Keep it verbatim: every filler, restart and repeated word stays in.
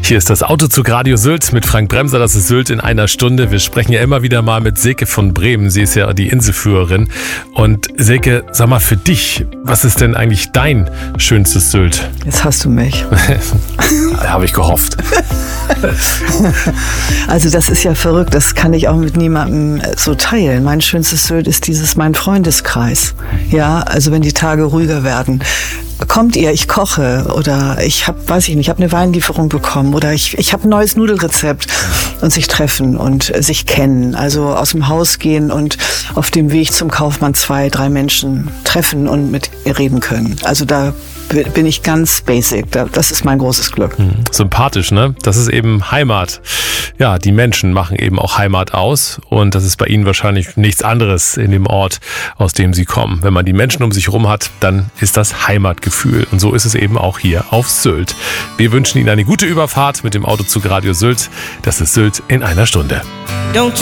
Hier ist das Autozug Radio Sylt mit Frank Bremser. Das ist Sylt in einer Stunde. Wir sprechen ja immer wieder mal mit Silke von Bremen. Sie ist ja die Inselführerin. Und Silke, sag mal für dich, was ist denn eigentlich dein schönstes Sylt? Jetzt hast du mich. Habe ich gehofft. Also das ist ja verrückt. Das kann ich auch mit niemandem so teilen. Mein schönstes Sylt ist dieses mein Freundeskreis. Ja, also wenn die Tage ruhiger werden. Kommt ihr, ich koche oder ich habe, weiß ich nicht, ich habe eine Weinlieferung bekommen oder ich, ich habe ein neues Nudelrezept und sich treffen und sich kennen, also aus dem Haus gehen und auf dem Weg zum Kaufmann zwei, drei Menschen treffen und mit ihr reden können. Also da bin ich ganz basic, das ist mein großes Glück. Hm, sympathisch, ne? Das ist eben Heimat. Ja, die Menschen machen eben auch Heimat aus und das ist bei Ihnen wahrscheinlich nichts anderes in dem Ort, aus dem Sie kommen. Wenn man die Menschen um sich herum hat, dann ist das Heimatgefühl und so ist es eben auch hier auf Sylt. Wir wünschen Ihnen eine gute Überfahrt mit dem Autozug Radio Sylt. Das ist Sylt in einer Stunde.